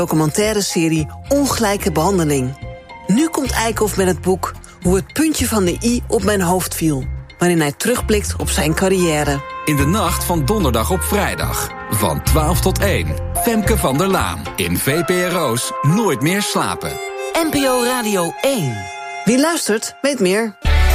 Documentaire serie Ongelijke behandeling. Nu komt Eikhoff met het boek Hoe het puntje van de i op mijn hoofd viel, waarin hij terugblikt op zijn carrière. In de nacht van donderdag op vrijdag. Van 12 tot 1. Femke van der Laan. In VPRO's Nooit meer slapen. NPO Radio 1. Wie luistert, weet meer.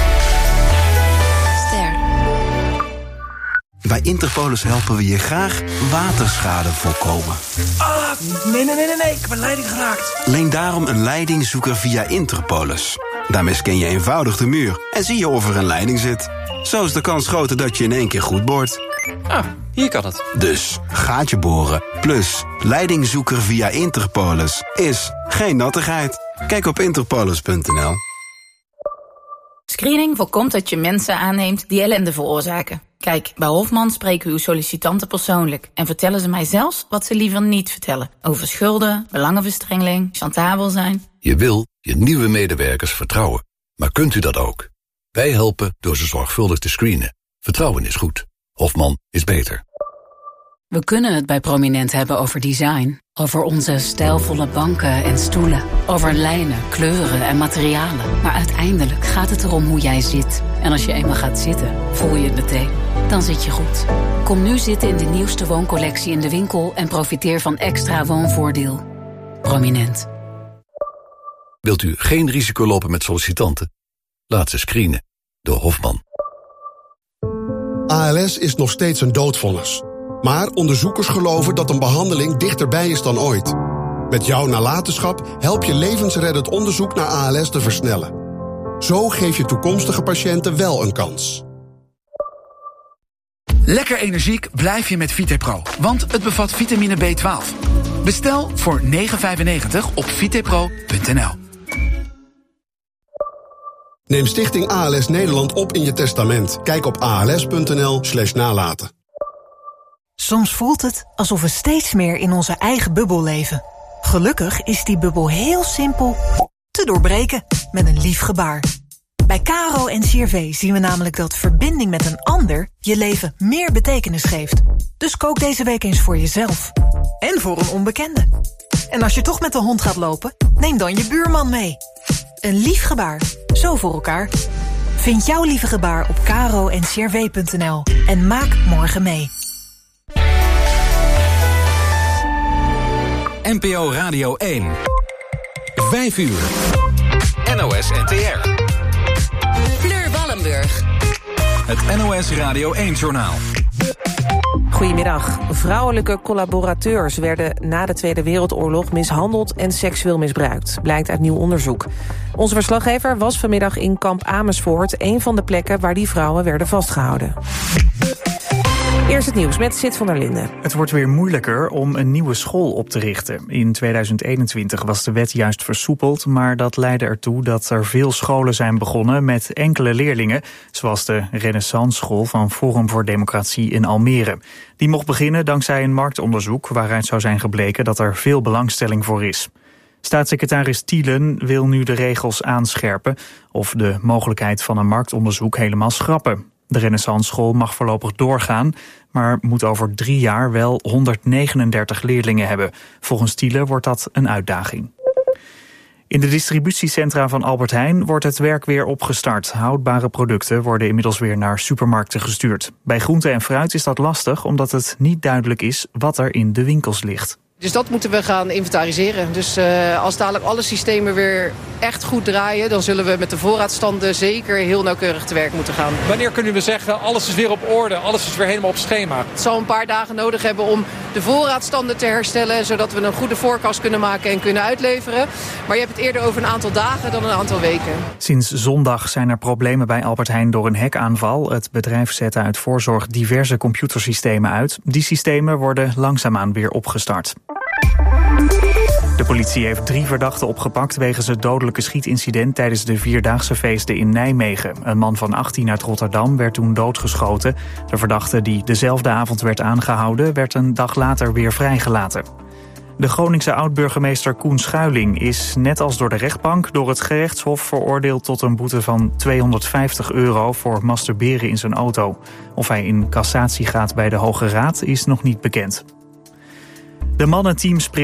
Bij Interpolis helpen we je graag waterschade voorkomen. Nee, ik heb een leiding geraakt. Leen daarom een leidingzoeker via Interpolis. Daarmee scan je eenvoudig de muur en zie je of er een leiding zit. Zo is de kans groter dat je in één keer goed boort. Hier kan het. Dus gaatje boren plus leidingzoeker via Interpolis is geen nattigheid. Kijk op interpolis.nl. Screening voorkomt dat je mensen aanneemt die ellende veroorzaken. Kijk, bij Hofman spreken uw sollicitanten persoonlijk en vertellen ze mij zelfs wat ze liever niet vertellen. Over schulden, belangenverstrengeling, chantabel zijn. Je wil je nieuwe medewerkers vertrouwen. Maar kunt u dat ook? Wij helpen door ze zorgvuldig te screenen. Vertrouwen is goed. Hofman is beter. We kunnen het bij Prominent hebben over design. Over onze stijlvolle banken en stoelen. Over lijnen, kleuren en materialen. Maar uiteindelijk gaat het erom hoe jij zit. En als je eenmaal gaat zitten, voel je het meteen. Dan zit je goed. Kom nu zitten in de nieuwste wooncollectie in de winkel en profiteer van extra woonvoordeel. Prominent. Wilt u geen risico lopen met sollicitanten? Laat ze screenen door Hofman. ALS is nog steeds een doodvonnis. Maar onderzoekers geloven dat een behandeling dichterbij is dan ooit. Met jouw nalatenschap help je levensreddend onderzoek naar ALS te versnellen. Zo geef je toekomstige patiënten wel een kans. Lekker energiek blijf je met VitePro, want het bevat vitamine B12. Bestel voor €9,95 op vitepro.nl. Neem Stichting ALS Nederland op in je testament. Kijk op als.nl/nalaten. Soms voelt het alsof we steeds meer in onze eigen bubbel leven. Gelukkig is die bubbel heel simpel te doorbreken met een lief gebaar. Bij Caro en CRV zien we namelijk dat verbinding met een ander je leven meer betekenis geeft. Dus kook deze week eens voor jezelf. En voor een onbekende. En als je toch met de hond gaat lopen, neem dan je buurman mee. Een lief gebaar. Zo voor elkaar. Vind jouw lieve gebaar op caro-en-crv.nl en maak morgen mee. NPO Radio 1. 5 uur. NOS NTR. Fleur Wallenburg. Het NOS Radio 1-journaal. Goedemiddag. Vrouwelijke collaborateurs werden na de Tweede Wereldoorlog mishandeld en seksueel misbruikt, blijkt uit nieuw onderzoek. Onze verslaggever was vanmiddag in kamp Amersfoort, een van de plekken waar die vrouwen werden vastgehouden. Eerst het nieuws met Sid van der Linden. Het wordt weer moeilijker om een nieuwe school op te richten. In 2021 was de wet juist versoepeld, maar dat leidde ertoe dat er veel scholen zijn begonnen met enkele leerlingen, zoals de Renaissance School van Forum voor Democratie in Almere. Die mocht beginnen dankzij een marktonderzoek waaruit zou zijn gebleken dat er veel belangstelling voor is. Staatssecretaris Thielen wil nu de regels aanscherpen of de mogelijkheid van een marktonderzoek helemaal schrappen. De Renaissance School mag voorlopig doorgaan, maar moet over 3 jaar wel 139 leerlingen hebben. Volgens Thielen wordt dat een uitdaging. In de distributiecentra van Albert Heijn wordt het werk weer opgestart. Houdbare producten worden inmiddels weer naar supermarkten gestuurd. Bij groente en fruit is dat lastig, omdat het niet duidelijk is wat er in de winkels ligt. Dus dat moeten we gaan inventariseren. Dus als dadelijk alle systemen weer echt goed draaien, dan zullen we met de voorraadstanden zeker heel nauwkeurig te werk moeten gaan. Wanneer kunnen we zeggen, alles is weer op orde, alles is weer helemaal op schema? Het zal een paar dagen nodig hebben om de voorraadstanden te herstellen, zodat we een goede forecast kunnen maken en kunnen uitleveren. Maar je hebt het eerder over een aantal dagen dan een aantal weken. Sinds zondag zijn er problemen bij Albert Heijn door een hackaanval. Het bedrijf zette uit voorzorg diverse computersystemen uit. Die systemen worden langzaamaan weer opgestart. De politie heeft 3 verdachten opgepakt wegens het dodelijke schietincident tijdens de Vierdaagse feesten in Nijmegen. Een man van 18 uit Rotterdam werd toen doodgeschoten. De verdachte die dezelfde avond werd aangehouden, werd een dag later weer vrijgelaten. De Groningse oud-burgemeester Koen Schuiling is, net als door de rechtbank, door het gerechtshof veroordeeld tot een boete van €250 voor masturberen in zijn auto. Of hij in cassatie gaat bij de Hoge Raad is nog niet bekend. De mannenteam